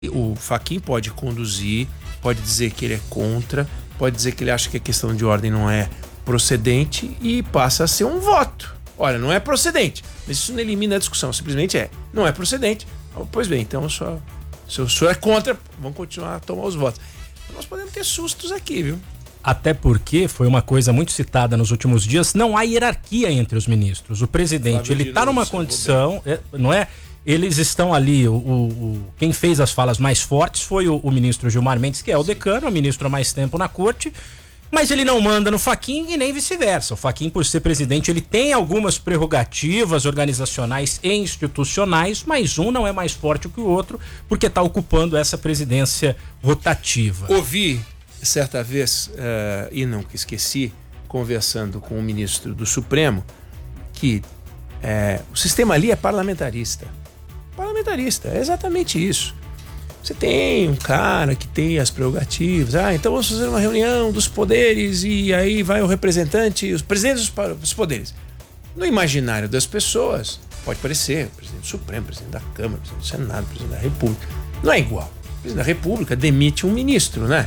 O Fachin pode conduzir, pode dizer que ele é contra, pode dizer que ele acha que a questão de ordem não é procedente e passa a ser um voto. Olha, não é procedente, mas isso não elimina a discussão, simplesmente não é procedente. Pois bem, então se o senhor é contra, vamos continuar a tomar os votos. Nós podemos ter sustos aqui, viu? Até porque foi uma coisa muito citada nos últimos dias, não há hierarquia entre os ministros. O presidente, ele está numa condição, não é? Eles estão ali, quem fez as falas mais fortes foi o ministro Gilmar Mendes, que é o decano, o ministro há mais tempo na corte, mas ele não manda no Fachin e nem vice-versa. O Fachin, por ser presidente, ele tem algumas prerrogativas organizacionais e institucionais, mas um não é mais forte que o outro, porque está ocupando essa presidência rotativa. Ouvi certa vez, e não esqueci, conversando com o ministro do Supremo, que o sistema ali é parlamentarista. Parlamentarista, é exatamente isso. Você tem um cara que tem as prerrogativas, então vamos fazer uma reunião dos poderes e aí vai o representante, os presidentes dos poderes. No imaginário das pessoas, pode parecer presidente do Supremo, presidente da Câmara, presidente do Senado, presidente da República. Não é igual. O presidente da República demite um ministro, né?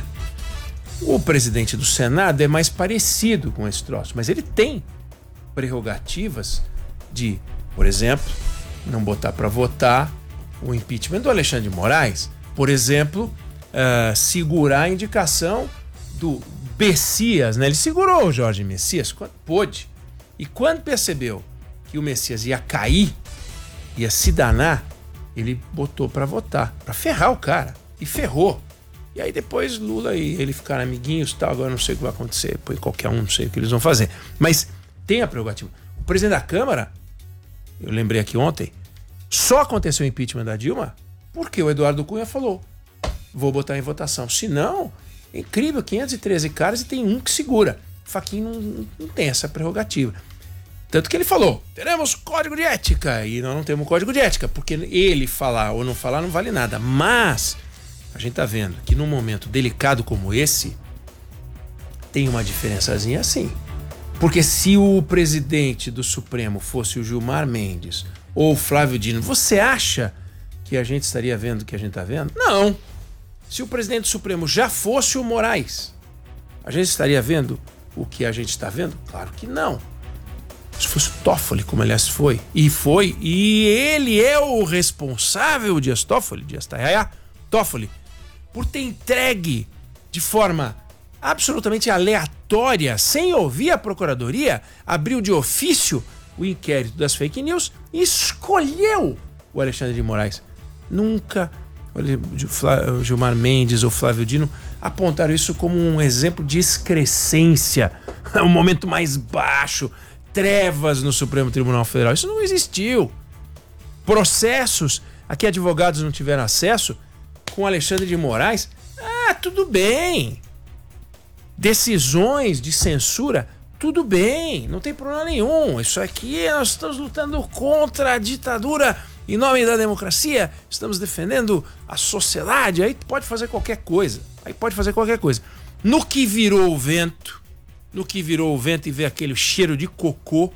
O presidente do Senado é mais parecido com esse troço, mas ele tem prerrogativas de, por exemplo, não botar para votar o impeachment do Alexandre de Moraes, por exemplo, segurar a indicação do Messias, né? Ele segurou o Jorge Messias quando pôde, e quando percebeu que o Messias ia cair, ia se danar, ele botou para votar, para ferrar o cara, e ferrou. E aí depois Lula e ele ficaram amiguinhos e tal, agora não sei o que vai acontecer, depois qualquer um, não sei o que eles vão fazer, mas tem a prerrogativa. O presidente da Câmara, eu lembrei aqui ontem, só aconteceu o impeachment da Dilma porque o Eduardo Cunha falou, vou botar em votação. Se não, é incrível, 513 caras e tem um que segura. O Fachin não tem essa prerrogativa. Tanto que ele falou, teremos código de ética, e nós não temos código de ética, porque ele falar ou não falar não vale nada. Mas a gente tá vendo que num momento delicado como esse, tem uma diferençazinha assim. Porque se o presidente do Supremo fosse o Gilmar Mendes ou o Flávio Dino, você acha que a gente estaria vendo o que a gente está vendo? Não. Se o presidente do Supremo já fosse o Moraes, a gente estaria vendo o que a gente está vendo? Claro que não. Se fosse o Toffoli, como aliás foi, e ele é o responsável, Dias Toffoli, por ter entregue de forma absolutamente aleatória, sem ouvir a Procuradoria, abriu de ofício o inquérito das fake news e escolheu o Alexandre de Moraes. Nunca o Gilmar Mendes ou Flávio Dino apontaram isso como um exemplo de excrescência, um momento mais baixo, trevas no Supremo Tribunal Federal. Isso não existiu. Processos a que advogados não tiveram acesso com Alexandre de Moraes, tudo bem. Decisões de censura, tudo bem, não tem problema nenhum. Isso aqui nós estamos lutando contra a ditadura em nome da democracia, estamos defendendo a sociedade, aí pode fazer qualquer coisa. No que virou o vento e vê aquele cheiro de cocô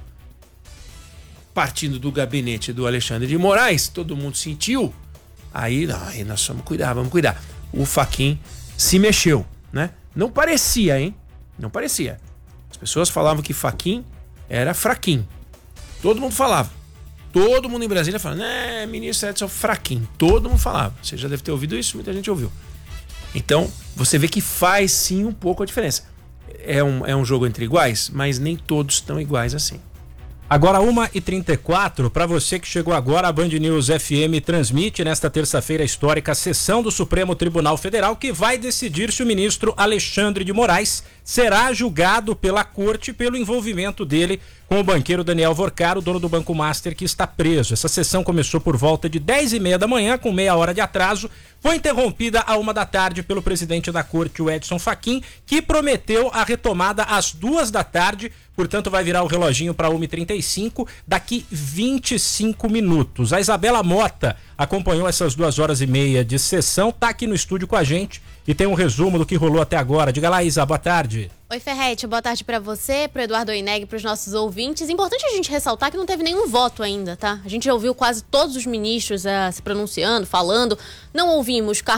partindo do gabinete do Alexandre de Moraes, todo mundo sentiu, aí nós vamos cuidar. O Fachin se mexeu, né? Não parecia, hein? Não parecia. As pessoas falavam que Fachin era fraquinho. Todo mundo falava. Todo mundo em Brasília falava, ministro Edson fraquinho. Todo mundo falava. Você já deve ter ouvido isso, muita gente ouviu. Então, você vê que faz sim um pouco a diferença. É um jogo entre iguais, mas nem todos estão iguais assim. Agora 1h34, para você que chegou agora, a Band News FM transmite nesta terça-feira histórica a sessão do Supremo Tribunal Federal que vai decidir se o ministro Alexandre de Moraes será julgado pela corte pelo envolvimento dele com o banqueiro Daniel Vorcaro, dono do Banco Master, que está preso. Essa sessão começou por volta de 10h30 da manhã, com meia hora de atraso. Foi interrompida à 1 da tarde pelo presidente da corte, o Edson Fachin, que prometeu a retomada às 2 da tarde, portanto vai virar o reloginho para 1h35 daqui 25 minutos. A Isabela Mota acompanhou essas 2h30 de sessão, tá aqui no estúdio com a gente e tem um resumo do que rolou até agora. Diga lá, Isa, boa tarde. Oi, Ferretti, boa tarde para você, para o Eduardo Oineg, para os nossos ouvintes. Importante a gente ressaltar que não teve nenhum voto ainda, tá? A gente já ouviu quase todos os ministros se pronunciando, falando. Não ouvimos